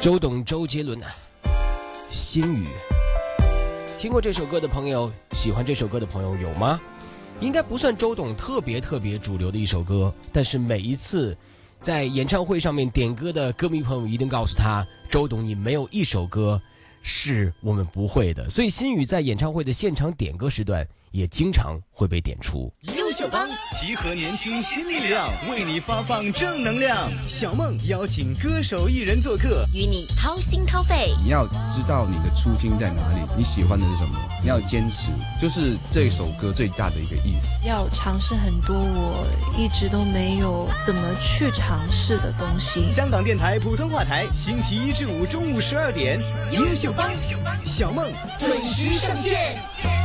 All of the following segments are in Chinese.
周董周杰伦心语。听过这首歌的朋友，喜欢这首歌的朋友有吗？应该不算周董特别主流的一首歌，但是每一次在演唱会上面点歌的歌迷朋友一定告诉他，周董你没有一首歌是我们不会的。所以心语在演唱会的现场点歌时段也经常会被点出。 优秀帮集合年轻新力量，为你发放正能量。 小梦邀请歌手艺人做客， 与你掏心掏肺。 你要知道你的初心在哪里，你喜欢的是什么，你要坚持，就是这首歌最大的一个意思。 要尝试很多我一直都没有怎么去尝试的东西。 香港电台普通话台，星期一至五中午12点，优秀帮小梦准时上线。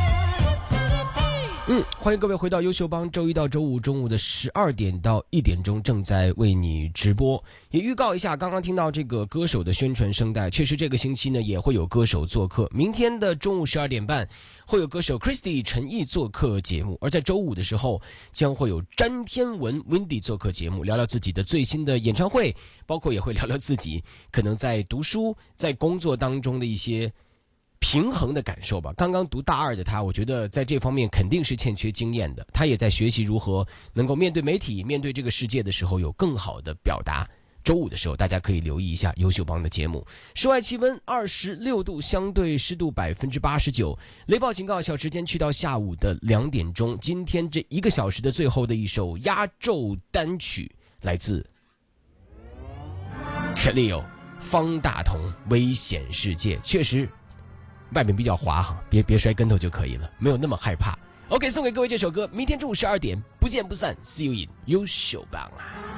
欢迎各位回到优秀帮，周一到周五中午的12点到1点钟正在为你直播。也预告一下，刚刚听到这个歌手的宣传声带，确实这个星期呢也会有歌手做客。明天的中午12点半会有歌手 Christy 陈毅做客节目，而在周五的时候将会有詹天文 Wendy 做客节目，聊聊自己的最新的演唱会，包括也会聊聊自己可能在读书在工作当中的一些平衡的感受吧。刚刚读大2的他，我觉得在这方面肯定是欠缺经验的，他也在学习如何能够面对媒体面对这个世界的时候有更好的表达。周五的时候大家可以留意一下优秀帮的节目。室外气温26度，相对湿度89%，雷暴警告小时间去到下午的2点钟。今天这1个小时的最后的一首压轴单曲来自 Cleo 方大同危险世界，确实外面比较滑哈，别摔跟头就可以了，没有那么害怕。OK， 送给各位这首歌，明天中午12点不见不散 ，See you in 优秀帮啊。